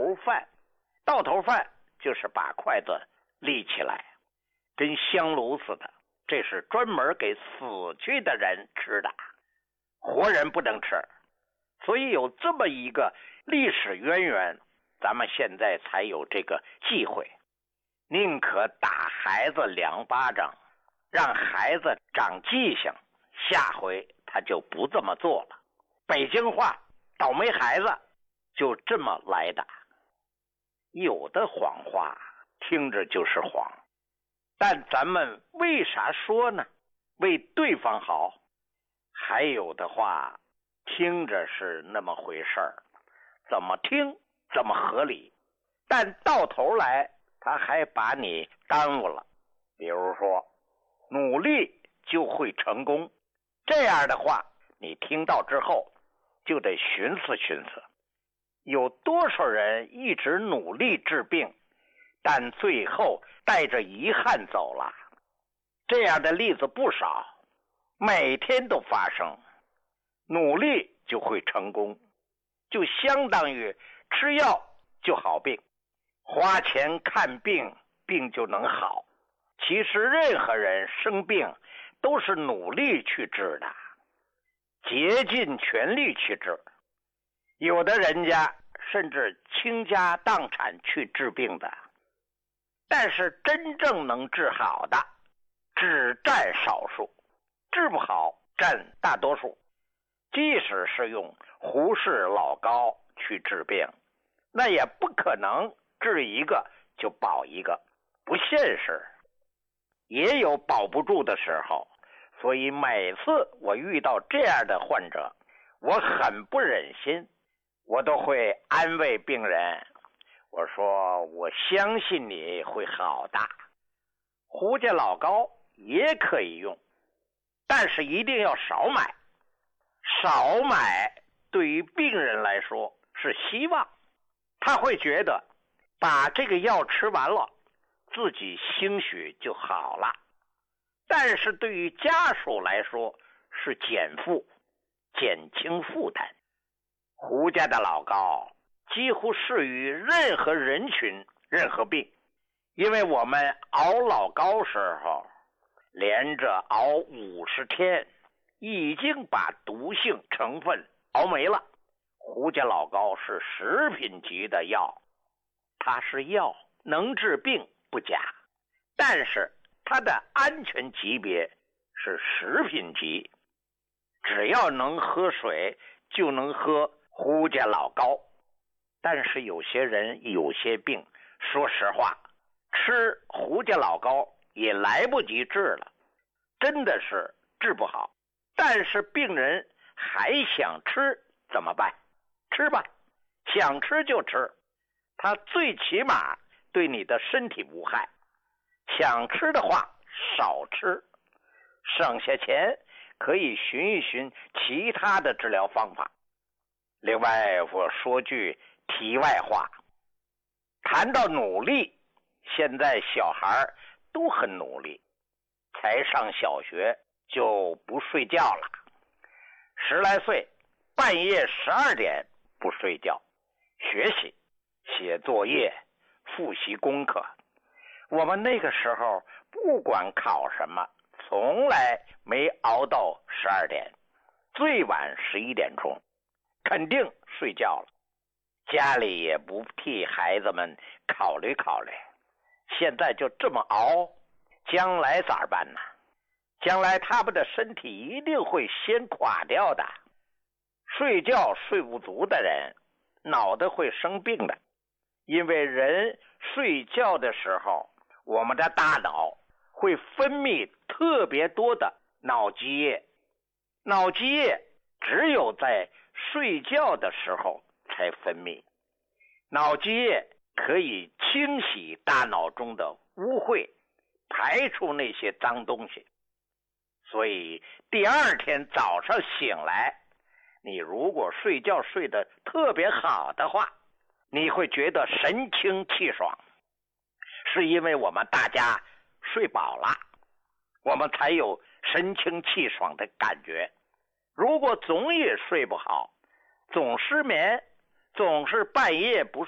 头饭。倒头饭就是把筷子立起来，跟香炉似的，这是专门给死去的人吃的，活人不能吃。所以有这么一个历史渊源，咱们现在才有这个忌讳，宁可打孩子2巴掌，让孩子长记性，下回他就不这么做了。北京话倒霉孩子就这么来的。有的谎话听着就是谎，但咱们为啥说呢？为对方好。还有的话听着是那么回事儿，怎么听怎么合理，但到头来他还把你耽误了。比如说努力就会成功，这样的话你听到之后就得寻思寻思。有多少人一直努力治病，但最后带着遗憾走了？这样的例子不少，每天都发生。努力就会成功，就相当于吃药就好病，花钱看病，病就能好。其实任何人生病都是努力去治的，竭尽全力去治。有的人家甚至倾家荡产去治病的，但是真正能治好的只占少数，治不好占大多数。即使是用胡适老高去治病，那也不可能治一个就保一个，不现实。也有保不住的时候，所以每次我遇到这样的患者，我很不忍心，我都会安慰病人，我说我相信你会好的。胡家老高也可以用，但是一定要少买。少买对于病人来说是希望，他会觉得把这个药吃完了，自己兴许就好了。但是对于家属来说是减负，减轻负担。胡家的老高几乎适于任何人群任何病，因为我们熬老高时候连着熬50天，已经把毒性成分熬没了。胡家老高是食品级的药，它是药，能治病不假，但是它的安全级别是食品级，只要能喝水就能喝胡家老高。但是有些人有些病，说实话吃胡家老高也来不及治了，真的是治不好。但是病人还想吃怎么办？吃吧，想吃就吃，它最起码对你的身体无害。想吃的话少吃，省下钱可以寻一寻其他的治疗方法。另外我说句题外话，谈到努力，现在小孩都很努力，才上小学就不睡觉了，10来岁半夜12点不睡觉，学习写作业复习功课。我们那个时候不管考什么，从来没熬到12点，最晚11点钟肯定睡觉了。家里也不替孩子们考虑考虑，现在就这么熬，将来咋办呢？将来他们的身体一定会先垮掉的。睡觉睡不足的人脑袋会生病的，因为人睡觉的时候，我们的大脑会分泌特别多的脑积液，脑积液只有在睡觉的时候才分泌。脑积液可以清洗大脑中的污秽，排出那些脏东西。所以第二天早上醒来，你如果睡觉睡得特别好的话，你会觉得神清气爽，是因为我们大家睡饱了，我们才有神清气爽的感觉。如果总也睡不好，总失眠，总是半夜不